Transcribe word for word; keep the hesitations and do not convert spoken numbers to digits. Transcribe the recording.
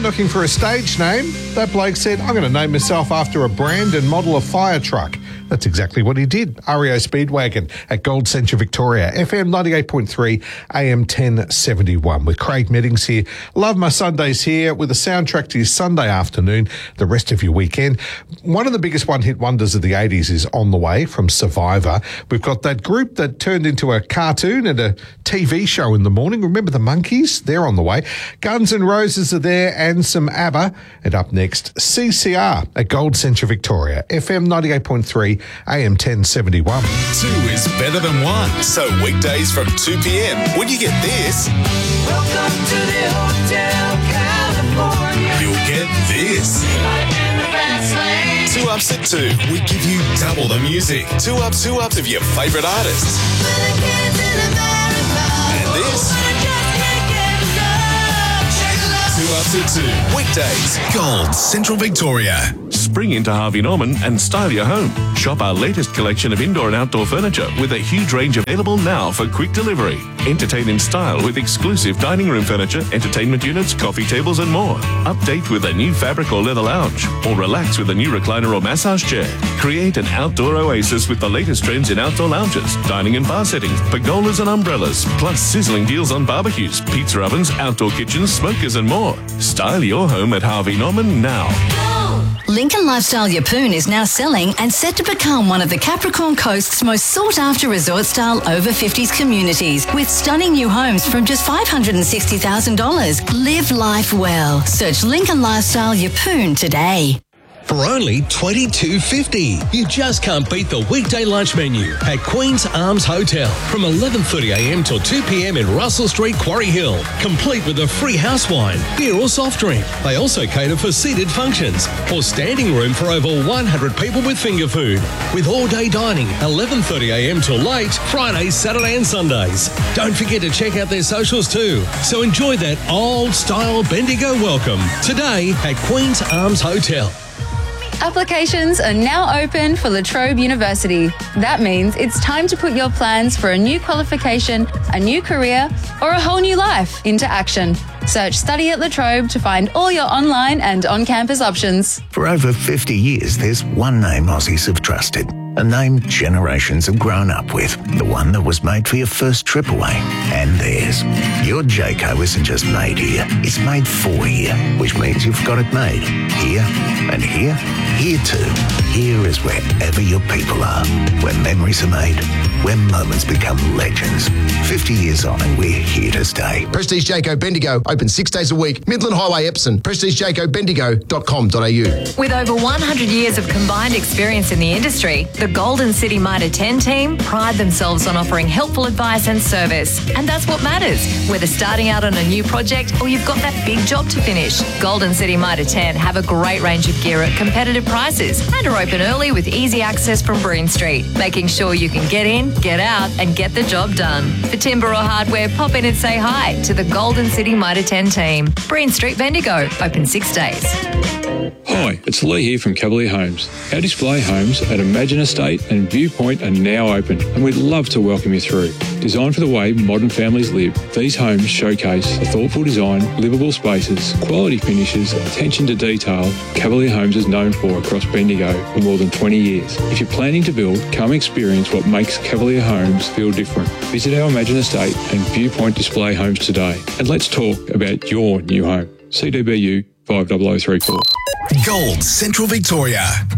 looking for a stage name? That bloke said, I'm going to name myself after a brand and model of fire truck. That's exactly what he did. R E O Speedwagon at Gold Centre Victoria. F M ninety-eight point three, A M ten seventy-one. With Craig Meddings here. Love my Sundays here with a soundtrack to your Sunday afternoon, the rest of your weekend. One of the biggest one-hit wonders of the eighties is On the Way from Survivor. We've got that group that turned into a cartoon and a T V show in the morning. Remember the Monkees? They're on the way. Guns N' Roses are there and some ABBA. And up next, C C R at Gold Centre Victoria. F M ninety-eight point three, A M ten seventy-one. Two is better than one. So weekdays from two p.m. when you get this, Welcome to the Hotel California. you'll get this. In the fast lane. Two Ups at two. We give you double the music. Two ups, two ups of your favourite artists. For the kids in America. And this. Who just can't get enough. Shake it up. Two Ups at two. Weekdays. Gold Central Victoria. Spring into Harvey Norman and style your home. Shop our latest collection of indoor and outdoor furniture with a huge range available now for quick delivery. Entertain in style with exclusive dining room furniture, entertainment units, coffee tables and more. Update with a new fabric or leather lounge, or relax with a new recliner or massage chair. Create an outdoor oasis with the latest trends in outdoor lounges, dining and bar settings, pergolas and umbrellas, plus sizzling deals on barbecues, pizza ovens, outdoor kitchens, smokers and more. Style your home at Harvey Norman now. Lincoln Lifestyle Yeppoon is now selling and set to become one of the Capricorn Coast's most sought-after resort-style over fifties communities with stunning new homes from just five hundred sixty thousand dollars. Live life well. Search Lincoln Lifestyle Yeppoon today. For only twenty-two fifty. You just can't beat the weekday lunch menu at Queen's Arms Hotel from eleven thirty a m till two p m in Russell Street, Quarry Hill. Complete with a free house wine, beer or soft drink. They also cater for seated functions or standing room for over one hundred people with finger food. With all-day dining, eleven thirty a m till late, Fridays, Saturday and Sundays. Don't forget to check out their socials too. So enjoy that old-style Bendigo welcome today at Queen's Arms Hotel. Applications are now open for La Trobe University. That means it's time to put your plans for a new qualification, a new career, or a whole new life into action. Search Study at La Trobe to find all your online and on-campus options. For over fifty years, there's one name Aussies have trusted. A name generations have grown up with. The one that was made for your first trip away. And theirs. Your Jayco isn't just made here. It's made for here. Which means you've got it made. Here and here. Here too. Here is wherever your people are. Where memories are made. Where moments become legends. fifty years on and we're here to stay. Prestige Jayco Bendigo. Open six days a week. Midland Highway, Epsom. prestige jayco bendigo dot com dot a u. With over one hundred years of combined experience in the industry, the Golden City Mitre ten team pride themselves on offering helpful advice and service. And that's what matters. Whether starting out on a new project or you've got that big job to finish, Golden City Mitre ten have a great range of gear at competitive prices and are open early with easy access from Breen Street, making sure you can get in, get out and get the job done. For timber or hardware, pop in and say hi to the Golden City Mitre ten team. Breen Street, Bendigo, open six days. Hi, it's Lee here from Cavalier Homes. Our display homes at Imagine Estate and Viewpoint are now open and we'd love to welcome you through. Designed for the way modern families live, these homes showcase the thoughtful design, livable spaces, quality finishes, attention to detail Cavalier Homes is known for across Bendigo for more than twenty years. If you're planning to build, come experience what makes Cavalier Homes feel different. Visit our Imagine Estate and Viewpoint display homes today and let's talk about your new home. C D B U five zero zero three four. Gold Central Victoria.